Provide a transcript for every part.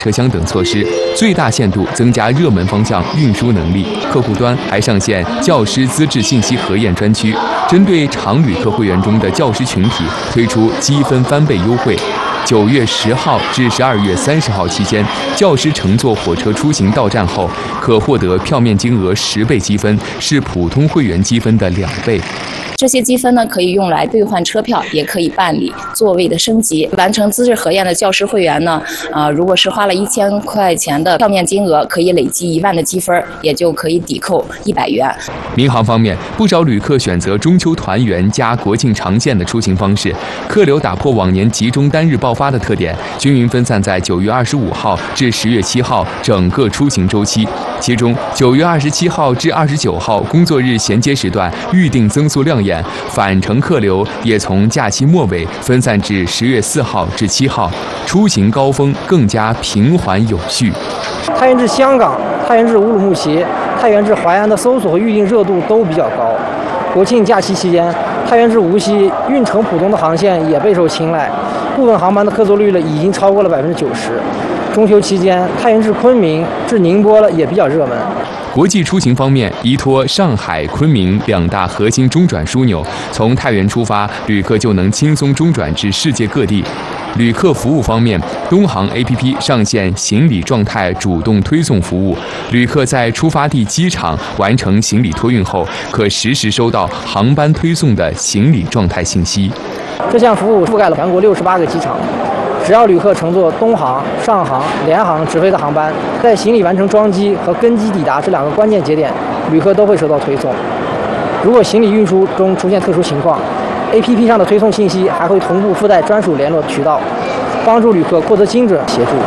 车厢等措施，最大限度增加热门方向运输能力。客户端还上线教师资质信息核验专区，针对常旅客会员中的教师群体推出积分翻倍优惠。9月10号至12月30号期间，教师乘坐火车出行到站后，可获得票面金额10倍积分，是普通会员积分的2倍。 这些积分呢，可以用来兑换车票，也可以办理座位的升级。完成资质核验的教师会员呢，如果是花了1000块钱的票面金额，可以累积1万的积分，也就可以抵扣100元。 民航方面，不少旅客选择中秋团圆加国庆长线的出行方式，客流打破往年集中单日爆发的特点，均匀分散在9月25号至10月7号整个出行周期。其中9月27号至29号工作日衔接时段预订增速亮眼，返程客流也从假期末尾分散至10月4号至7号，出行高峰更加平缓有序。 太原至香港、太原至乌鲁木齐、太原至淮安的搜索和预订热度都比较高。国庆假期期间，太原至无锡、运城浦东的航线也备受青睐，部分航班的客座率已经超过了90%。中秋期间，太原至昆明、至宁波也比较热门。 国际出行方面，依托上海、昆明2大核心中转枢纽，从太原出发，旅客就能轻松中转至世界各地。旅客服务方面，东航 APP 上线行李状态主动推送服务，旅客在出发地机场完成行李托运后，可实时收到航班推送的行李状态信息。 这项服务覆盖了全国68个机场。只要旅客乘坐东航、上航、联航直飞的航班，在行李完成装机和跟机抵达这2个关键节点，旅客都会收到推送。如果行李运输中出现特殊情况， APP 上的推送信息还会同步附带专属联络渠道，帮助旅客获得精准协助。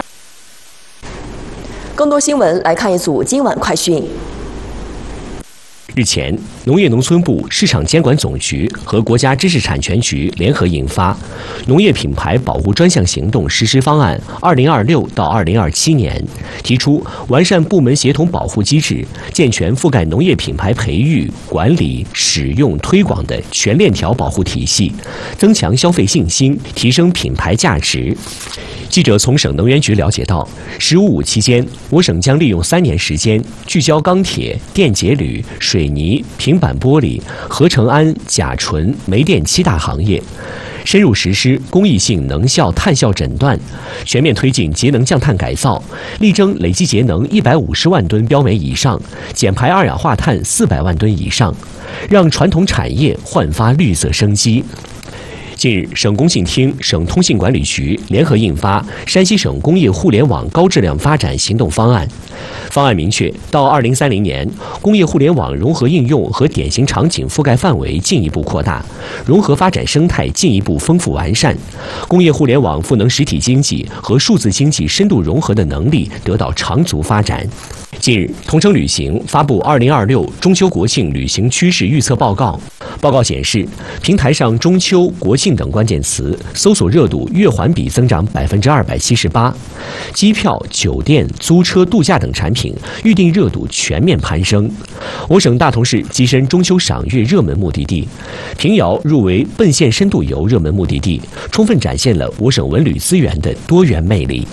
更多新闻来看一组今晚快讯。 日前，农业农村部、市场监管总局和国家知识产权局联合印发《农业品牌保护专项行动实施方案（2026到2027年）》，提出完善部门协同保护机制，健全覆盖农业品牌培育、管理、使用、推广的全链条保护体系，增强消费信心，提升品牌价值。记者从省能源局了解到，“15+5”期间，我省将利用3年时间，聚焦钢铁、电解铝、水泥、平板玻璃、合成氨、甲醇、煤电7大行业，深入实施公益性能效碳效诊断，全面推进节能降碳改造，力争累计节能150万吨标煤以上，减排二氧化碳400万吨以上，让传统产业焕发绿色生机。近日，省工信厅、省通信管理局联合印发《山西省工业互联网高质量发展行动方案》。方案明确，到2030年，工业互联网融合应用和典型场景覆盖范围进一步扩大，融合发展生态进一步丰富完善，工业互联网赋能实体经济和数字经济深度融合的能力得到长足发展。近日，同程旅行发布2026中秋国庆旅行趋势预测报告。报告显示，平台上中秋、国庆等关键词搜索热度月环比增长278%，机票、酒店、租车、度假等产品预订热度全面攀升。我省大同市跻身中秋赏月热门目的地，平遥入围奔现深度游热门目的地，充分展现了我省文旅资源的多元魅力。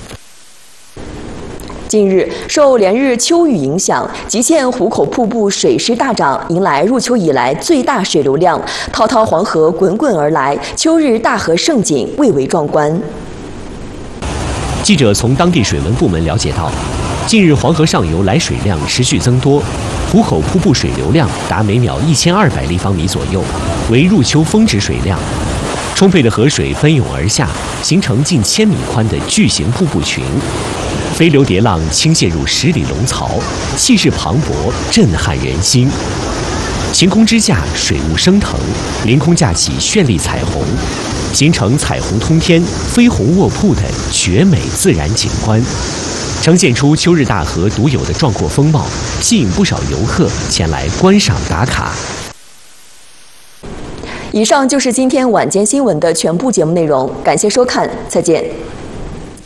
近日，受连日秋雨影响，吉县湖口瀑布水势大涨，迎来入秋以来最大水流量，滔滔黄河滚滚而来，秋日大河盛景蔚为壮观。 记者从当地水文部门了解到，近日黄河上游来水量持续增多，湖口瀑布水流量达每秒1200立方米左右，为入秋峰值水量。充沛的河水奔涌而下，形成近1000米宽的巨型瀑布群。飞流叠浪倾泻入10里龙槽，气势磅礴，震撼人心。晴空之下，水雾升腾，凌空架起绚丽彩虹，形成彩虹通天、飞鸿卧瀑的绝美自然景观，呈现出秋日大河独有的壮阔风貌，吸引不少游客前来观赏打卡。 以上就是今天晚间新闻的全部节目内容，感谢收看，再见。